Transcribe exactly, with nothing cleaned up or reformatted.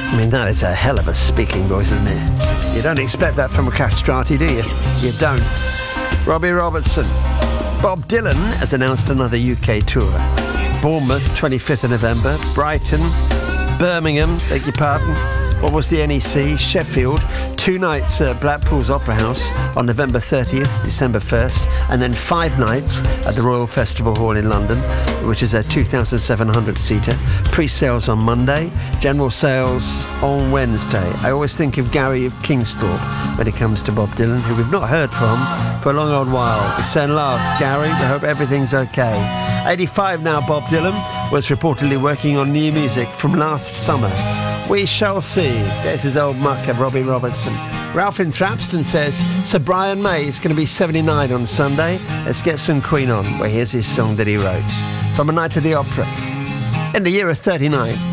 I mean, that is a hell of a speaking voice, isn't it? You don't expect that from a castrati, do you? You don't. Robbie Robertson. Bob Dylan has announced another U K tour. Bournemouth, twenty-fifth of November. Brighton, Birmingham, beg your pardon. What was the N E C? Sheffield. Two nights at Blackpool's Opera House on November thirtieth, December first, and then five nights at the Royal Festival Hall in London, which is a two thousand seven hundred seater. Pre-sales on Monday, general sales on Wednesday. I always think of Gary of Kingsthorpe when it comes to Bob Dylan, who we've not heard from for a long old while. We send love, Gary. We hope everything's okay. eighty-five now, Bob Dylan was reportedly working on new music from last summer. We shall see. There's his old mucker, Robbie Robertson. Ralph in Thrapston says, Sir Brian May is going to be seventy-nine on Sunday. Let's get some Queen on. Well, here's his song that he wrote. From A Night at the Opera. In the year of thirty-nine,